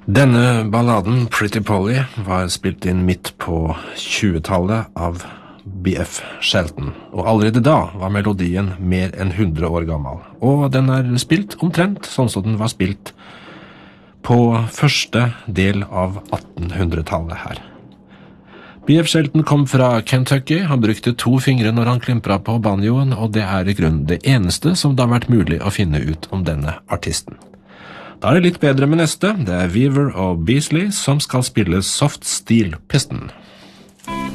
Denne balladen, Pretty Polly, var spilt inn midt på 20-tallet av B.F. Shelton, og allerede da var melodien mer enn 100 år gammel, og den er spilt omtrent sånn som den var spilt på første del av 1800-tallet her. B.F. Shelton kom fra Kentucky, han brukte 2 fingre når han klimpra på banjoen, og det er i grunnen det eneste som det har vært mulig å finne ut om denne artisten. Da er det litt bedre med neste, det er Weaver og Beasley som skal spille Soft Steel Piston.